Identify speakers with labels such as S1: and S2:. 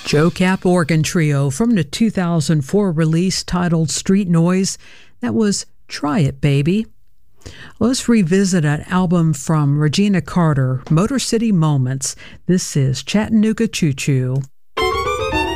S1: Joe Cap Organ Trio from the 2004 release titled Street Noise. That was Try It, Baby. Let's revisit an album from Regina Carter, Motor City Moments. This is Chattanooga Choo Choo.